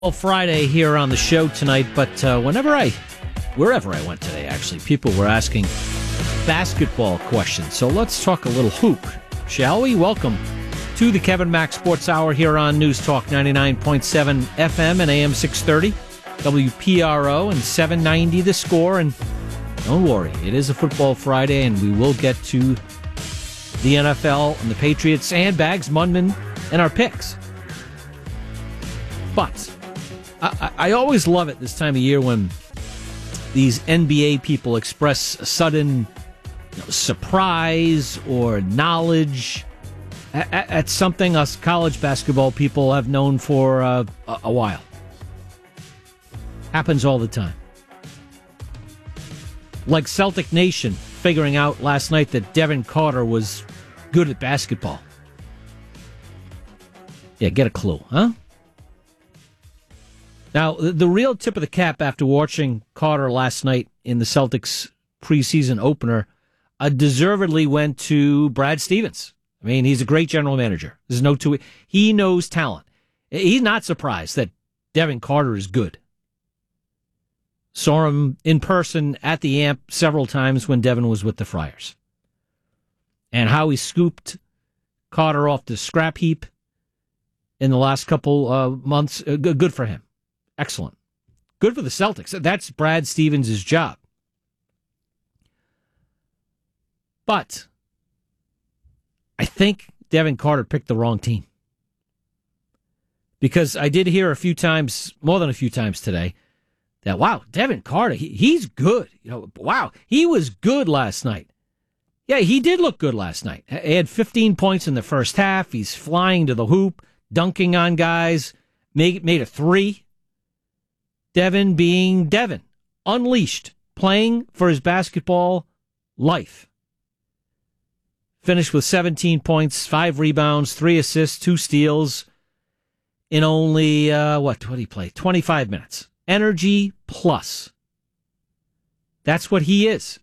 Friday here on the show tonight, but wherever I went today, actually, people were asking basketball questions. So let's talk a little hoop, shall we? Welcome to the Kevin Mack Sports Hour here on News Talk 99.7 FM and AM 630, WPRO and 790 The Score. And don't worry, it is a football Friday, and we will get to the NFL and the Patriots and Bags, Mundman, and our picks. But I always love it this time of year when these NBA people express a sudden surprise or knowledge at something us college basketball people have known for a while. Happens all the time. Like Celtic Nation figuring out last night that Devin Carter was good at basketball. Yeah, get a clue, huh? Now, the real tip of the cap after watching Carter last night in the Celtics preseason opener deservedly went to Brad Stevens. I mean, he's a great general manager. There's no two. He knows talent. He's not surprised that Devin Carter is good. Saw him in person at the Amp several times when Devin was with the Friars. And how he scooped Carter off the scrap heap in the last couple months, good for him. Excellent. Good for the Celtics. That's Brad Stevens' job. But I think Devin Carter picked the wrong team. Because I did hear a few times, more than a few times today, that, wow, Devin Carter, he's good. Wow, he was good last night. Yeah, he did look good last night. He had 15 points in the first half. He's flying to the hoop, dunking on guys, made a three. Devin being Devin, unleashed, playing for his basketball life. Finished with 17 points, 5 rebounds, 3 assists, 2 steals in only, what did he play? 25 minutes. Energy plus. That's what he is.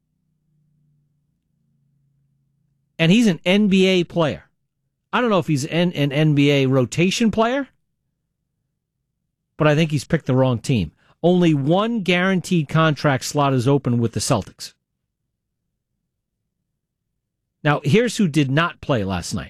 And he's an NBA player. I don't know if he's an NBA rotation player, but I think he's picked the wrong team. Only one guaranteed contract slot is open with the Celtics. Now, here's who did not play last night.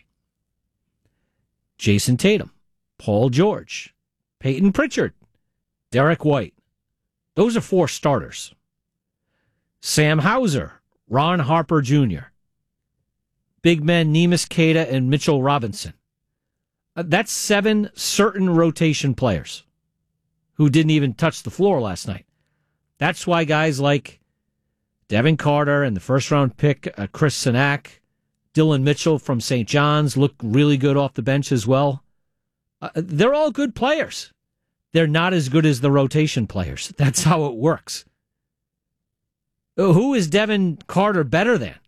Jason Tatum, Paul George, Peyton Pritchard, Derek White. Those are 4 starters. Sam Hauser, Ron Harper Jr., big men Neemias Queta and Mitchell Robinson. That's 7 certain rotation players who didn't even touch the floor last night. That's why guys like Devin Carter and the first-round pick, Chris Sinak, Dylan Mitchell from St. John's look really good off the bench as well. They're all good players. They're not as good as the rotation players. That's how it works. Who is Devin Carter better than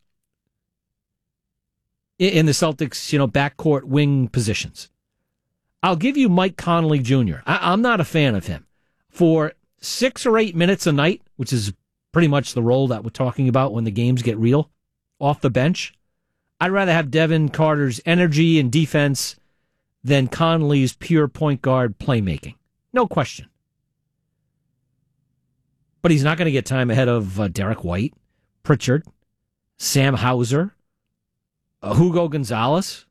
in the Celtics, backcourt wing positions? I'll give you Mike Conley Jr. I'm not a fan of him. For 6 or 8 minutes a night, which is pretty much the role that we're talking about when the games get real, off the bench, I'd rather have Devin Carter's energy and defense than Conley's pure point guard playmaking. No question. But he's not going to get time ahead of Derek White, Pritchard, Sam Hauser, Hugo Gonzalez.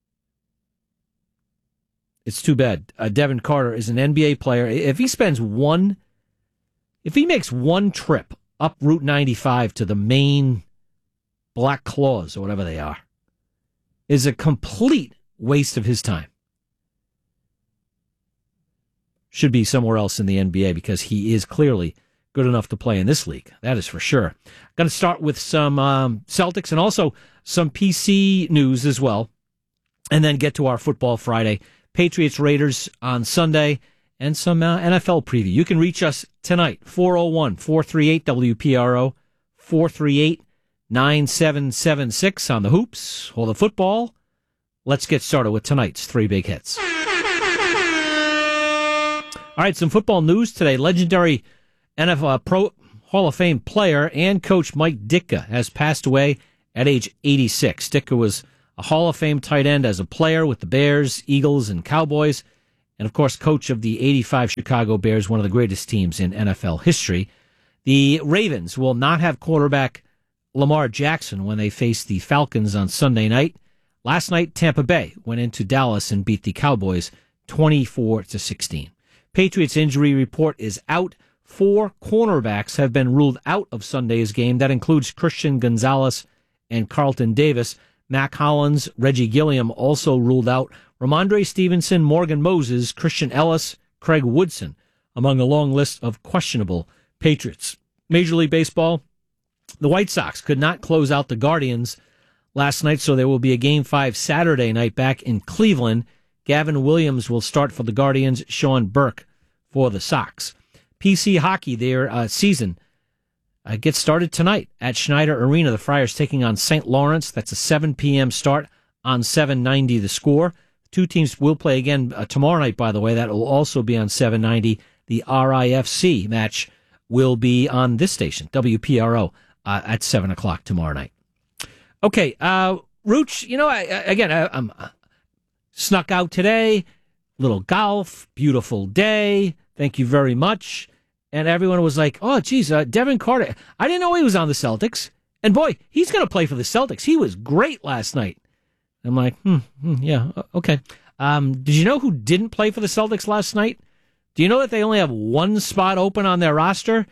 It's too bad. Devin Carter is an NBA player. If he makes one trip up Route 95 to the main Black Claws or whatever they are, is a complete waste of his time. Should be somewhere else in the NBA because he is clearly good enough to play in this league. That is for sure. Going to start with some Celtics and also some PC news as well, and then get to our Football Friday. Patriots Raiders on Sunday, and some NFL preview. You can reach us tonight, 401-438-WPRO, 438-9776 on the hoops or the football. Let's get started with tonight's 3 big hits. All right, some football news today. Legendary NFL Pro Hall of Fame player and coach Mike Ditka has passed away at age 86. Ditka was a Hall of Fame tight end as a player with the Bears, Eagles, and Cowboys, and, of course, coach of the 85 Chicago Bears, one of the greatest teams in NFL history. The Ravens will not have quarterback Lamar Jackson when they face the Falcons on Sunday night. Last night, Tampa Bay went into Dallas and beat the Cowboys 24-16. Patriots injury report is out. 4 cornerbacks have been ruled out of Sunday's game. That includes Christian Gonzalez and Carlton Davis. Mac Hollins, Reggie Gilliam also ruled out. Ramondre Stevenson, Morgan Moses, Christian Ellis, Craig Woodson among a long list of questionable Patriots. Major League Baseball, the White Sox could not close out the Guardians last night, so there will be a Game 5 Saturday night back in Cleveland. Gavin Williams will start for the Guardians, Sean Burke for the Sox. PC Hockey, their season gets started tonight at Schneider Arena. The Friars taking on St. Lawrence. That's a 7 p.m. start on 790 The Score. Two teams will play again tomorrow night, by the way. That will also be on 790. The RIFC match will be on this station, WPRO, at 7 o'clock tomorrow night. Okay, Rooch, I'm snuck out today. Little golf, beautiful day. Thank you very much. And everyone was like, oh, geez, Devin Carter. I didn't know he was on the Celtics. And boy, he's going to play for the Celtics. He was great last night. I'm like, yeah, okay. Did you know who didn't play for the Celtics last night? Do you know that they only have one spot open on their roster?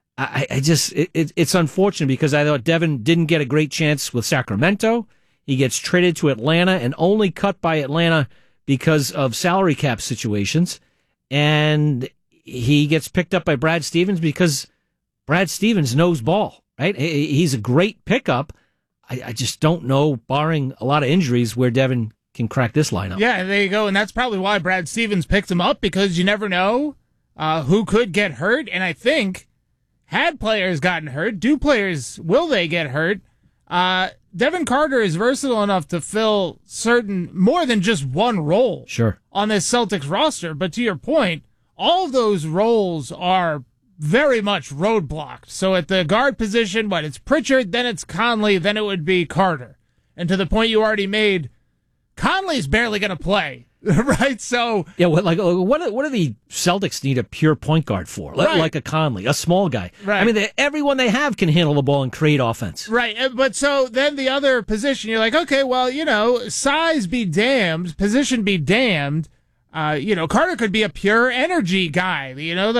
It's unfortunate because I thought Devin didn't get a great chance with Sacramento. He gets traded to Atlanta and only cut by Atlanta because of salary cap situations. And he gets picked up by Brad Stevens because Brad Stevens knows ball, right? He's a great pickup. I just don't know, barring a lot of injuries, where Devin can crack this lineup. Yeah, there you go. And that's probably why Brad Stevens picked him up, because you never know who could get hurt. And I think, had players gotten hurt, will they get hurt? Devin Carter is versatile enough to fill more than just one role on this Celtics roster. But to your point, all of those roles are very much roadblocked. So at the guard position, it's Pritchard, then it's Conley, then it would be Carter. And to the point you already made, Conley's barely going to play, right? So yeah, what do the Celtics need a pure point guard for? Right. Like a Conley, a small guy. Right. I mean, everyone they have can handle the ball and create offense. Right, but so then the other position, you're like, okay, well, size be damned, position be damned. Carter could be a pure energy guy.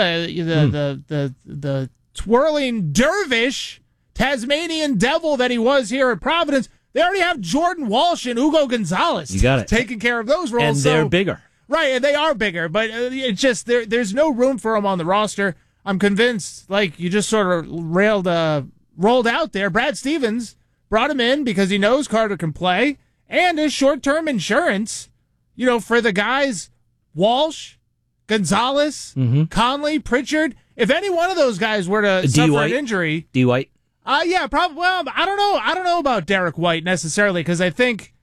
The twirling dervish Tasmanian devil that he was here at Providence. They already have Jordan Walsh and Hugo Gonzalez. You got it. Taking care of those roles. And they're bigger. Right, and they are bigger, but it's just there's no room for them on the roster. I'm convinced, like you just sort of rolled out there, Brad Stevens brought him in because he knows Carter can play, and as short-term insurance, for the guys, Walsh, Gonzalez, Conley, Pritchard. If any one of those guys were to suffer an injury, D. White. Yeah, probably. Well, I don't know. I don't know about Derek White necessarily, because I think,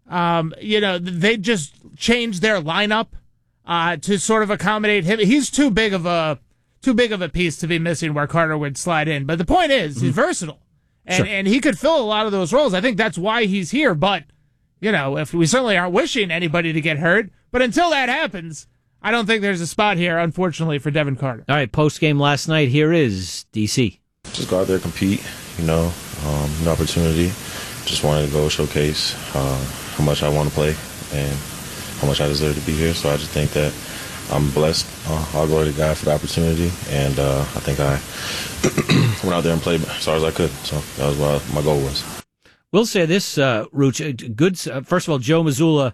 they just changed their lineup to sort of accommodate him. He's too big of a piece to be missing where Carter would slide in. But the point is, he's versatile, and he could fill a lot of those roles. I think that's why he's here. But if we certainly aren't wishing anybody to get hurt, but until that happens, I don't think there's a spot here, unfortunately, for Devin Carter. All right, post game last night. Here is DC. Just go out there, compete, an opportunity. Just wanted to go showcase how much I want to play and how much I deserve to be here. So I just think that I'm blessed. I'll go to God for the opportunity. And I think I went out there and played as hard as I could. So that was what my goal was. We'll say this, Rooch. Good. First of all, Joe Mazzulla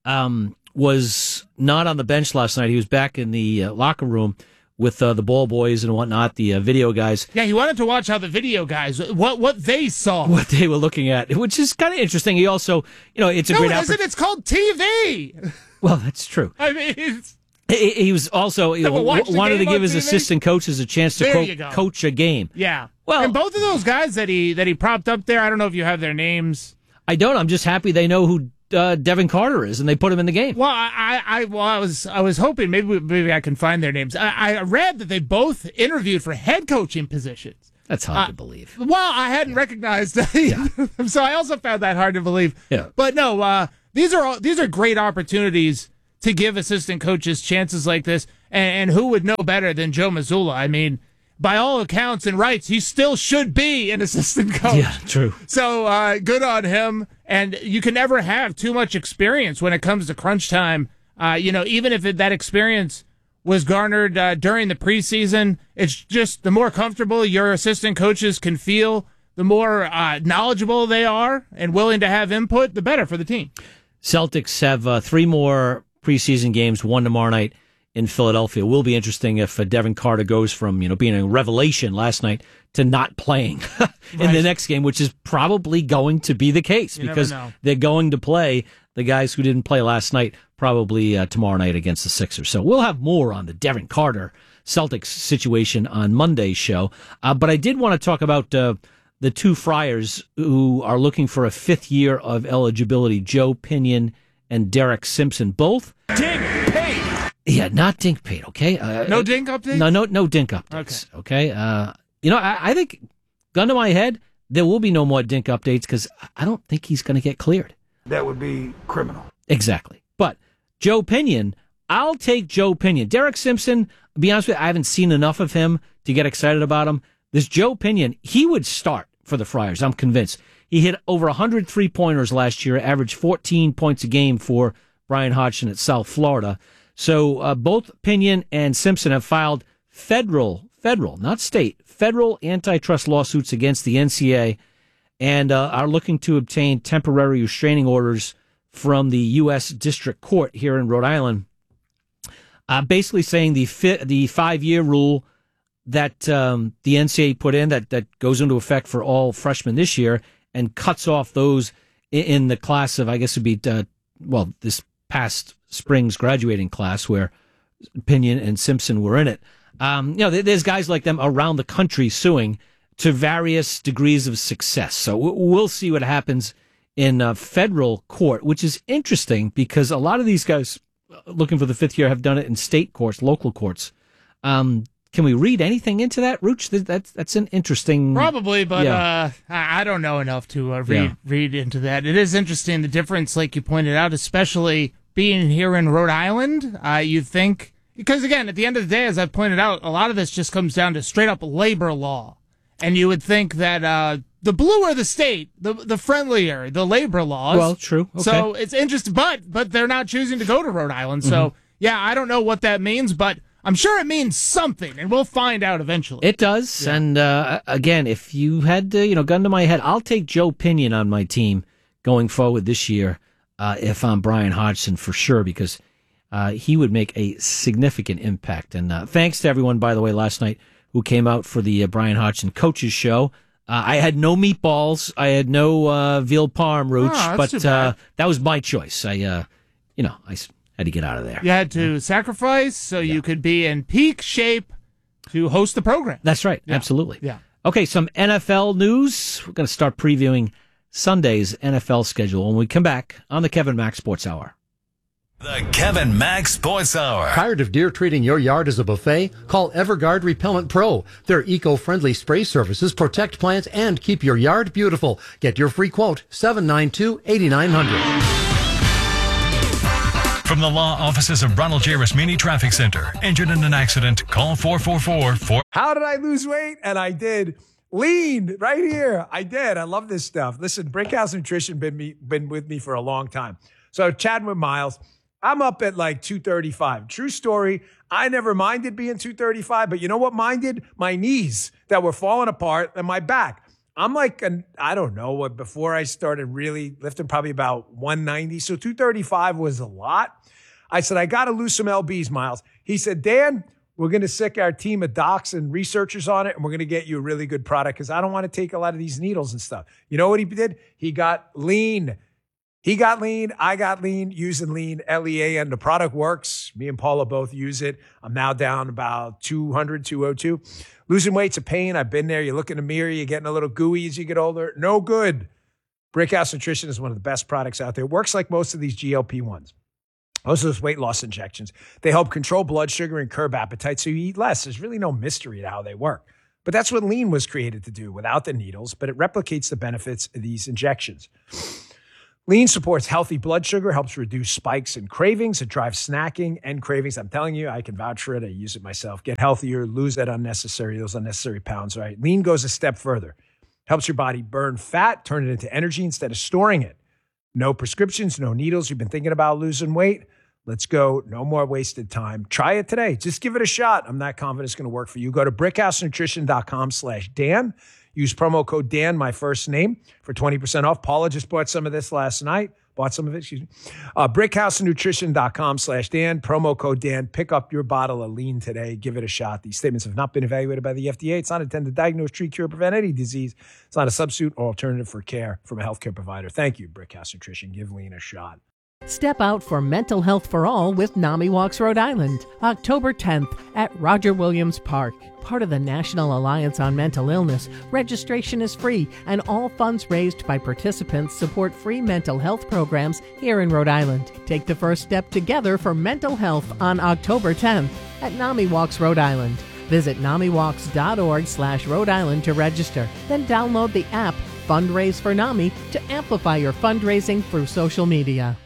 was not on the bench last night. He was back in the locker room with the ball boys and whatnot, the video guys. Yeah, he wanted to watch how the video guys, what they saw. What they were looking at, which is kind of interesting. He also, it's a great opportunity. No, it isn't. It's called TV. Well, that's true. I mean, he was also wanted to give his assistant coaches a chance to coach a game. Yeah. Well, and both of those guys that he propped up there, I don't know if you have their names. I don't. I'm just happy they know who Devin Carter is, and they put him in the game. Well, I was hoping maybe I can find their names. I read that they both interviewed for head coaching positions. That's hard to believe. Well, I hadn't recognized that, so I also found that hard to believe. Yeah. But no, these are great opportunities to give assistant coaches chances like this. And who would know better than Joe Mazzulla? I mean, by all accounts and rights, he still should be an assistant coach. Yeah, true. So good on him. And you can never have too much experience when it comes to crunch time. Even if that experience was garnered during the preseason, it's just the more comfortable your assistant coaches can feel, the more knowledgeable they are and willing to have input, the better for the team. Celtics have 3 more preseason games, 1 tomorrow night in Philadelphia. It will be interesting if Devin Carter goes from being a revelation last night to not playing in the next game, which is probably going to be the case because they're going to play the guys who didn't play last night probably tomorrow night against the Sixers. So we'll have more on the Devin Carter Celtics situation on Monday's show. But I did want to talk about the 2 Friars who are looking for a 5th year of eligibility, Joe Pinion and Derek Simpson, both. Dink paid. Yeah, not Dink paid, okay? No Dink updates? No Dink updates, okay? I think, gun to my head, there will be no more Dink updates because I don't think he's going to get cleared. That would be criminal. Exactly. But Joe Pinion, I'll take Joe Pinion. Derek Simpson, to be honest with you, I haven't seen enough of him to get excited about him. This Joe Pinion, he would start for the Friars, I'm convinced. He hit over 100 3-pointers last year, averaged 14 points a game for Brian Hodgson at South Florida. So both Pinion and Simpson have filed federal, not state, federal antitrust lawsuits against the NCAA and are looking to obtain temporary restraining orders from the U.S. District Court here in Rhode Island, basically saying the 5-year rule that the NCAA put in that goes into effect for all freshmen this year and cuts off those in the class of, I guess it would be, this past spring's graduating class where Pinion and Simpson were in it. There's guys like them around the country suing to various degrees of success. So we'll see what happens in federal court, which is interesting because a lot of these guys looking for the 5th year have done it in state courts, local courts. Can we read anything into that, Rooch? That's an interesting... Probably, but I don't know enough to read into that. It is interesting, the difference, like you pointed out, especially being here in Rhode Island. You'd think... Because, again, at the end of the day, as I've pointed out, a lot of this just comes down to straight-up labor law. And you would think that the bluer the state, the friendlier the labor laws. Well, true. Okay. So it's interesting, but they're not choosing to go to Rhode Island. So, I don't know what that means, but... I'm sure it means something, and we'll find out eventually. It does, and again, if you had gun to my head, I'll take Joe Pinion on my team going forward this year if I'm Brian Hodgson for sure, because he would make a significant impact. And thanks to everyone, by the way, last night who came out for the Brian Hodgson Coaches Show. I had no meatballs, I had no veal parm, Rooch, but that was my choice. I had to get out of there. You had to sacrifice so you could be in peak shape to host the program. That's right. Yeah. Absolutely. Yeah. Okay, some NFL news. We're going to start previewing Sunday's NFL schedule when we come back on the Kevin Mack Sports Hour. The Kevin Mack Sports Hour. Tired of deer treating your yard as a buffet? Call Everguard Repellent Pro. Their eco-friendly spray services protect plants and keep your yard beautiful. Get your free quote, 792-8900. From the law offices of Ronald J. Rasmini Traffic Center. Injured in an accident? Call 444-4. How did I lose weight? And I did. Lean right here. I did. I love this stuff. Listen, Brickhouse Nutrition been with me for a long time. So chatting with Miles, I'm up at like 235. True story. I never minded being 235, but you know what minded? My knees that were falling apart and my back. I'm like, I don't know, before I started really lifting, probably about 190. So 235 was a lot. I said, I got to lose some LBs, Miles. He said, Dan, we're going to sick our team of docs and researchers on it, and we're going to get you a really good product because I don't want to take a lot of these needles and stuff. You know what he did? He got lean. He got lean. I got lean using lean, LEAN. The product works. Me and Paula both use it. I'm now down about 200, 202. Losing weight's a pain. I've been there. You look in the mirror, you're getting a little gooey as you get older. No good. Brickhouse Nutrition is one of the best products out there. It works like most of these GLP-1s. Most of those weight loss injections. They help control blood sugar and curb appetite so you eat less. There's really no mystery to how they work. But that's what lean was created to do without the needles, but it replicates the benefits of these injections. Lean supports healthy blood sugar, helps reduce spikes and cravings. It drives snacking and cravings. I'm telling you, I can vouch for it. I use it myself. Get healthier, lose those unnecessary pounds, right? Lean goes a step further. Helps your body burn fat, turn it into energy instead of storing it. No prescriptions, no needles. You've been thinking about losing weight? Let's go. No more wasted time. Try it today. Just give it a shot. I'm not confident it's going to work for you. Go to brickhousenutrition.com/Dan. Use promo code Dan, my first name, for 20% off. Paula just bought some of this last night. brickhousenutrition.com/Dan. Promo code Dan. Pick up your bottle of Lean today. Give it a shot. These statements have not been evaluated by the FDA. It's not intended to diagnose, treat, cure, prevent any disease. It's not a substitute or alternative for care from a healthcare provider. Thank you, Brickhouse Nutrition. Give Lean a shot. Step out for mental health for all with NAMI Walks Rhode Island, October 10th at Roger Williams Park. Part of the National Alliance on Mental Illness, registration is free and all funds raised by participants support free mental health programs here in Rhode Island. Take the first step together for mental health on October 10th at NAMI Walks Rhode Island. Visit NAMIWalks.org/Rhode Island to register. Then download the app Fundraise for NAMI to amplify your fundraising through social media.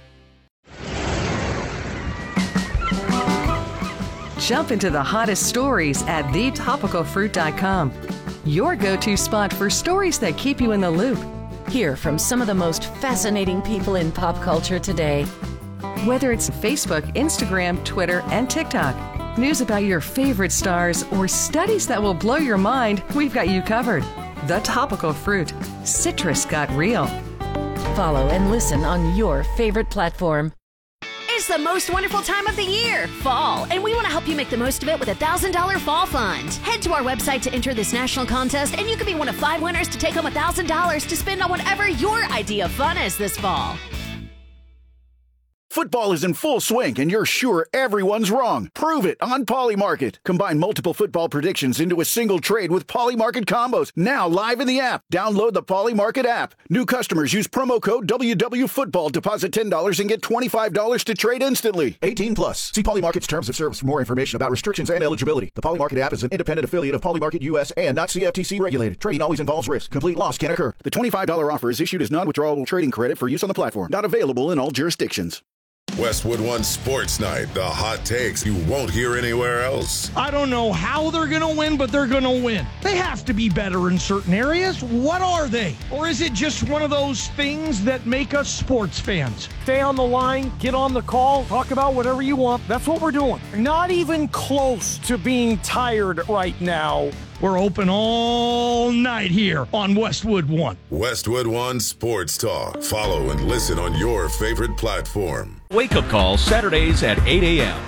Jump into the hottest stories at thetopicalfruit.com. Your go-to spot for stories that keep you in the loop. Hear from some of the most fascinating people in pop culture today. Whether it's Facebook, Instagram, Twitter, and TikTok, news about your favorite stars, or studies that will blow your mind, we've got you covered. The Topical Fruit. Citrus got real. Follow and listen on your favorite platform. It's the most wonderful time of the year, fall, and we want to help you make the most of it with a $1,000 fall fund. Head to our website to enter this national contest, and you could be one of 5 winners to take home $1,000 to spend on whatever your idea of fun is this fall. Football is in full swing, and you're sure everyone's wrong. Prove it on Polymarket. Combine multiple football predictions into a single trade with Polymarket combos. Now live in the app. Download the Polymarket app. New customers use promo code WWFootball. Deposit $10 and get $25 to trade instantly. 18 plus. See Polymarket's terms of service for more information about restrictions and eligibility. The Polymarket app is an independent affiliate of Polymarket US and not CFTC regulated. Trading always involves risk. Complete loss can occur. The $25 offer is issued as non-withdrawable trading credit for use on the platform. Not available in all jurisdictions. Westwood One Sports Night, the hot takes you won't hear anywhere else. I don't know how they're going to win, but they're going to win. They have to be better in certain areas. What are they? Or is it just one of those things that make us sports fans? Stay on the line, get on the call, talk about whatever you want. That's what we're doing. Not even close to being tired right now. We're open all night here on Westwood One. Westwood One Sports Talk. Follow and listen on your favorite platform. Wake up call Saturdays at 8 a.m.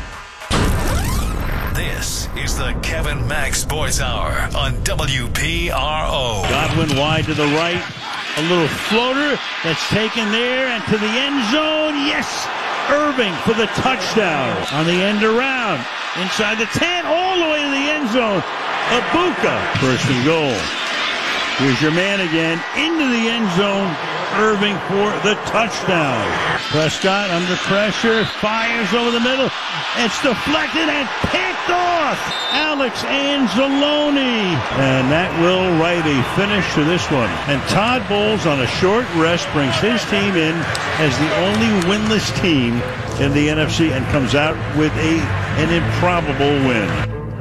This is the Kevin Mack Sports Hour on WPRO. Godwin wide to the right. A little floater that's taken there and to the end zone. Yes! Irving for the touchdown on the end around. Inside the 10, all the way to the end zone. Abuka, first and goal. Here's your man again, into the end zone. Irving for the touchdown. Prescott under pressure, fires over the middle. It's deflected and picked off. Alex Anzalone. And that will write a finish to this one. And Todd Bowles on a short rest brings his team in as the only winless team in the NFC and comes out with an improbable win.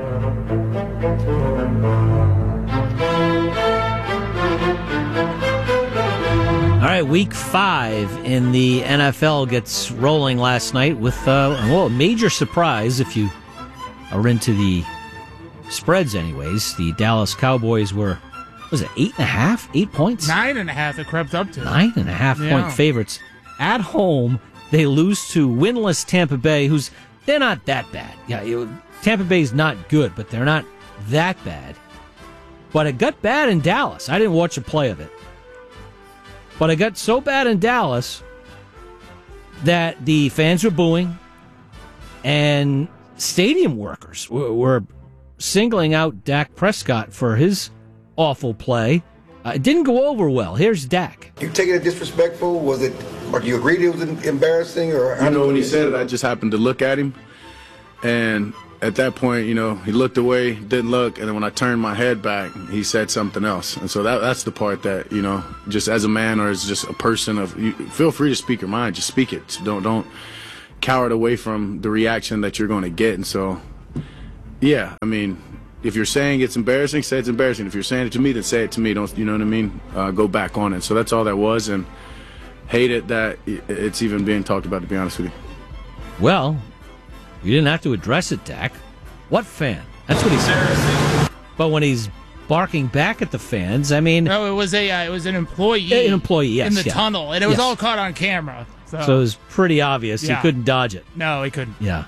All right, week 5 in the NFL gets rolling last night with a major surprise if you are into the spreads anyways. The Dallas Cowboys were, was it 8.5? 8 points? 9.5 it crept up to. 9.5 point favorites. At home, they lose to winless Tampa Bay, they're not that bad. Yeah, Tampa Bay's not good, but they're not that bad. But it got bad in Dallas. I didn't watch a play of it. But it got so bad in Dallas that the fans were booing and stadium workers were singling out Dak Prescott for his awful play. It didn't go over well. Here's Dak. You take it disrespectful? Was it, or do you agree it was embarrassing? Or when he said it, I just happened to look at him, and at that point, he looked away, didn't look, and then when I turned my head back, he said something else. And so that's the part that, just as a man or as just a person, feel free to speak your mind. Just speak it. Don't cower away from the reaction that you're going to get. And so, yeah, I mean, if you're saying it's embarrassing, say it's embarrassing. If you're saying it to me, then say it to me. Don't, you know what I mean? Go back on it. So that's all that was, and hate it that it's even being talked about, to be honest with you. Well, you didn't have to address it, Dak. What fan? That's what he said. But when he's barking back at the fans, I mean... No, it was an employee. An employee, yes. In the tunnel, and it was all caught on camera. So it was pretty obvious. Yeah. He couldn't dodge it. No, he couldn't. Yeah.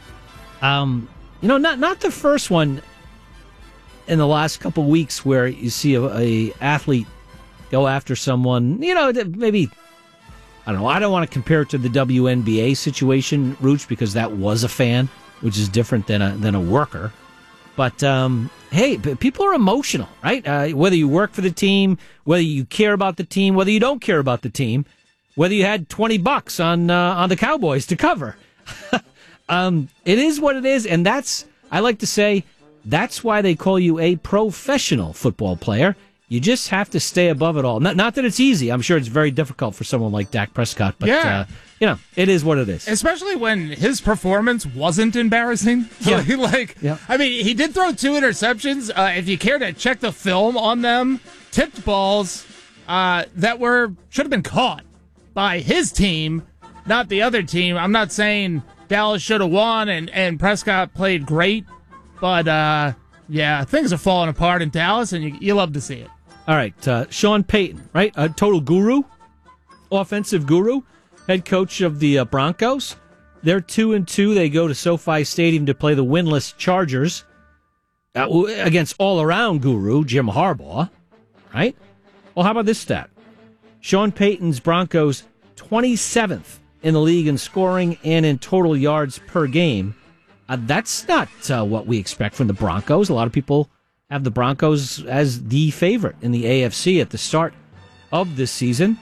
Not the first one in the last couple weeks where you see a athlete go after someone, maybe... I don't know. I don't want to compare it to the WNBA situation, Rooch, because that was a fan, which is different than a worker. But hey, people are emotional, right? Whether you work for the team, whether you care about the team, whether you don't care about the team, whether you had $20 on the Cowboys to cover, it is what it is, and I like to say that's why they call you a professional football player. You just have to stay above it all. Not that it's easy. I'm sure it's very difficult for someone like Dak Prescott, but it is what it is. Especially when his performance wasn't embarrassing. Yeah. I mean, he did throw 2 interceptions. If you care to check the film on them, tipped balls that should have been caught by his team, not the other team. I'm not saying Dallas should have won and Prescott played great, but things are falling apart in Dallas, and you love to see it. All right, Sean Payton, right? A total guru, offensive guru, head coach of the Broncos. They're 2-2. They go to SoFi Stadium to play the winless Chargers against all-around guru Jim Harbaugh, right? Well, how about this stat? Sean Payton's Broncos 27th in the league in scoring and in total yards per game. That's not what we expect from the Broncos. A lot of people have the Broncos as the favorite in the AFC at the start of this season.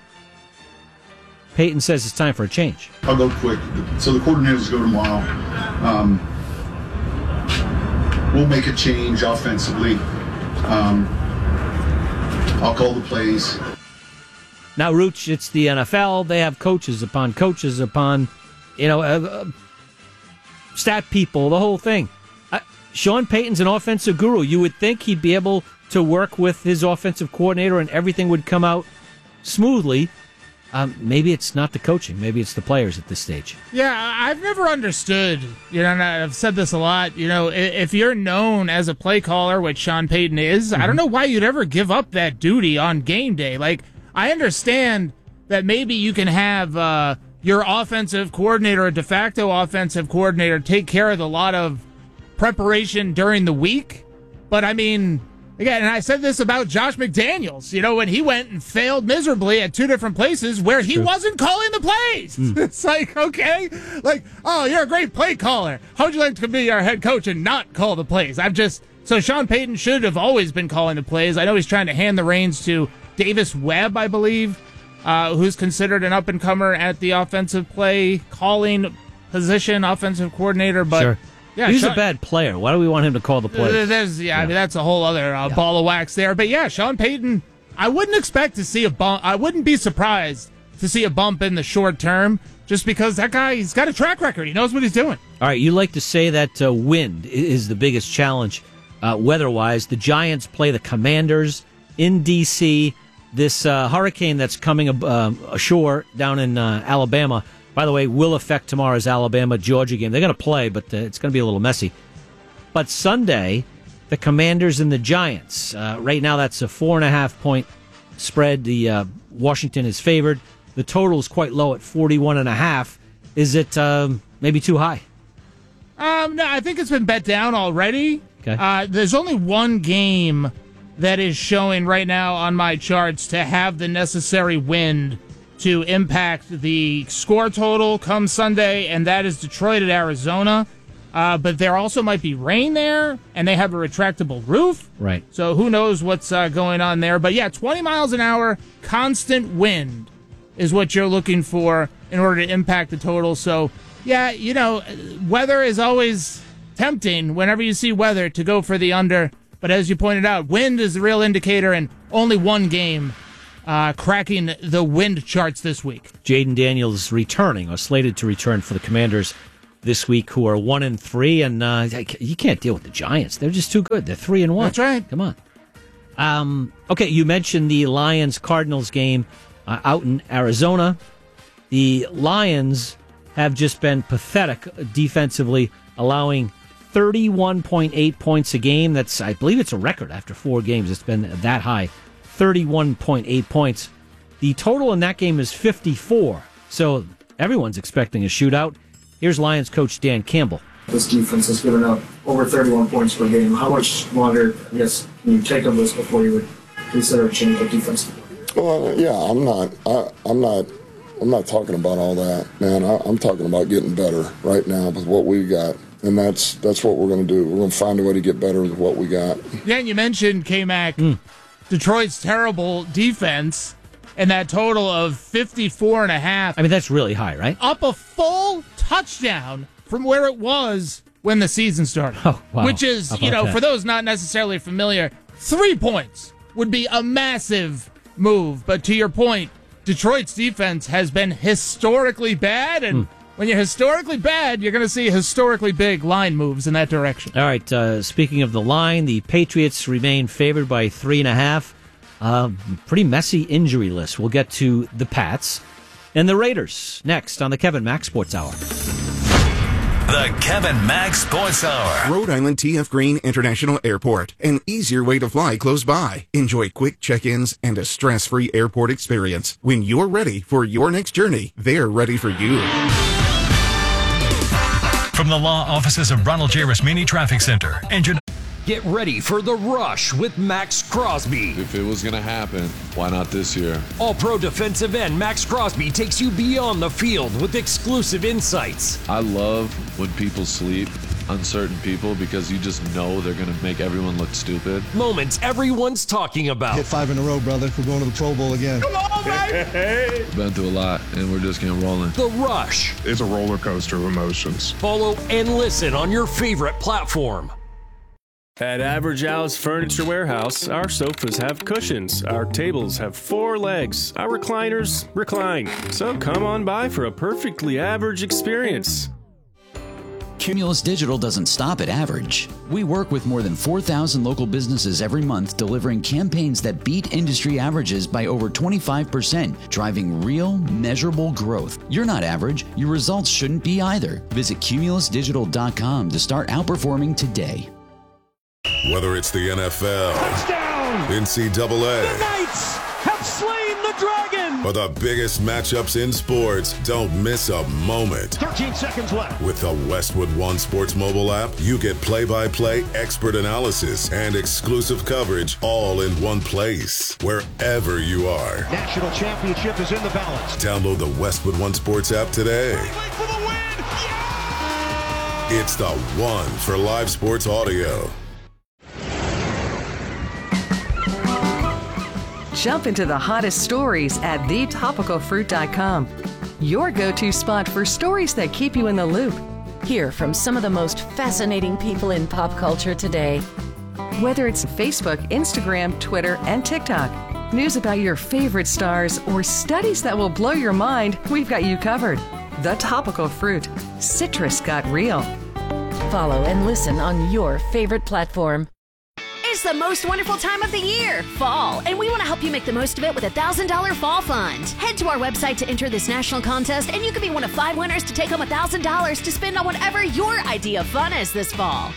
Payton says it's time for a change. I'll go quick. So the coordinators go tomorrow. We'll make a change offensively. I'll call the plays. Now, Rooch, it's the NFL. They have coaches upon stat people, the whole thing. Sean Payton's an offensive guru. You would think he'd be able to work with his offensive coordinator and everything would come out smoothly. Maybe it's not the coaching. Maybe it's the players at this stage. Yeah, I've never understood, and I've said this a lot, if you're known as a play caller, which Sean Payton is, I don't know why you'd ever give up that duty on game day. Like, I understand that maybe you can have your offensive coordinator, a de facto offensive coordinator, take care of a lot of preparation during the week. But I mean, again, and I said this about Josh McDaniels, when he went and failed miserably at 2 different places where he wasn't calling the plays. It's like, okay, oh, you're a great play caller. How would you like to be our head coach and not call the plays? So Sean Payton should have always been calling the plays. I know he's trying to hand the reins to Davis Webb, I believe, who's considered an up-and-comer at the offensive play calling position, offensive coordinator. But sure. Yeah, he's a bad player. Why do we want him to call the plays? I mean, that's a whole other ball of wax there. But yeah, Sean Payton, I wouldn't expect to see a bump. I wouldn't be surprised to see a bump in the short term, just because that guy, he's got a track record. He knows what he's doing. All right, you like to say that wind is the biggest challenge weather-wise. The Giants play the Commanders in D.C. This hurricane that's coming ashore down in Alabama, by the way, will affect tomorrow's Alabama-Georgia game. They're going to play, but it's going to be a little messy. But Sunday, the Commanders and the Giants. Right now, that's a 4.5-point spread. The Washington is favored. The total is quite low at 41.5. Is it maybe too high? No, I think it's been bet down already. Okay. There's only one game that is showing right now on my charts to have the necessary wind to impact the score total come Sunday, and that is Detroit at Arizona. But there also might be rain there, and they have a retractable roof. Right. So who knows what's going on there. But yeah, 20 miles an hour, constant wind is what you're looking for in order to impact the total. So, yeah, weather is always tempting whenever you see weather to go for the under. But as you pointed out, wind is the real indicator, and only one game cracking the wind charts this week. Jaden Daniels returning, or slated to return for the Commanders this week, who are 1-3, and you can't deal with the Giants. They're just too good. They're 3-1. That's right. Come on. Okay, you mentioned the Lions-Cardinals game out in Arizona. The Lions have just been pathetic defensively, allowing 31.8 points a game. That's, I believe it's a record after 4 games. It's been that high. 31.8 points. The total in that game is 54. So everyone's expecting a shootout. Here's Lions coach Dan Campbell. This defense has given up over 31 points per game. How much longer, I guess, can you take of this before you would consider a change of defense? Well, yeah, I'm not talking about all that, man. I'm talking about getting better right now with what we got. And that's what we're going to do. We're going to find a way to get better with what we got. Dan, you mentioned K-Mac, Detroit's terrible defense, and that total of 54.5. I mean, that's really high, right? Up a full touchdown from where it was when the season started. Oh, wow. Which is, for those not necessarily familiar, 3 points would be a massive move. But to your point, Detroit's defense has been historically bad, and when you're historically bad, you're going to see historically big line moves in that direction. All right, speaking of the line, the Patriots remain favored by 3.5. Pretty messy injury list. We'll get to the Pats and the Raiders next on the Kevin Mack Sports Hour. The Kevin Mack Sports Hour. Rhode Island T.F. Green International Airport. An easier way to fly close by. Enjoy quick check-ins and a stress-free airport experience. When you're ready for your next journey, they're ready for you. From the law offices of Ronald J. Rasmini Traffic Center. Get ready for The Rush with Max Crosby. If it was going to happen, why not this year? All-pro defensive end Max Crosby takes you beyond the field with exclusive insights. I love when people sleep, uncertain people, because you just know they're going to make everyone look stupid. Moments everyone's talking about. Hit 5 in a row, brother. We're going to the Pro Bowl again. Come on, baby! We've been through a lot, and we're just getting rolling. The Rush. It's a roller coaster of emotions. Follow and listen on your favorite platform. At Average Al's Furniture Warehouse, our sofas have cushions, our tables have 4 legs, our recliners recline. So come on by for a perfectly average experience. Cumulus Digital doesn't stop at average. We work with more than 4,000 local businesses every month, delivering campaigns that beat industry averages by over 25%, driving real, measurable growth. You're not average. Your results shouldn't be either. Visit cumulusdigital.com to start outperforming today. Whether it's the NFL, touchdown, NCAA, the Knights have slain the dragon, or the biggest matchups in sports, don't miss a moment. 13 seconds left. With the Westwood One Sports mobile app, you get play-by-play expert analysis and exclusive coverage all in one place, wherever you are. National championship is in the balance. Download the Westwood One Sports app today. For the win. Yeah! It's the one for live sports audio. Jump into the hottest stories at thetopicalfruit.com. Your go-to spot for stories that keep you in the loop. Hear from some of the most fascinating people in pop culture today. Whether it's Facebook, Instagram, Twitter, and TikTok, news about your favorite stars, or studies that will blow your mind, we've got you covered. The Topical Fruit. Citrus got real. Follow and listen on your favorite platform. It's the most wonderful time of the year, fall, and we want to help you make the most of it with a $1,000 fall fund. Head to our website to enter this national contest, and you could be one of 5 winners to take home $1,000 to spend on whatever your idea of fun is this fall.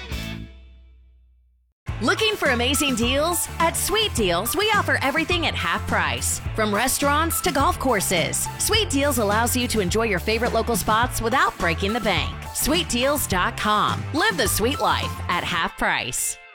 Looking for amazing deals? At Sweet Deals, we offer everything at half price, from restaurants to golf courses. Sweet Deals allows you to enjoy your favorite local spots without breaking the bank. SweetDeals.com. Live the sweet life at half price.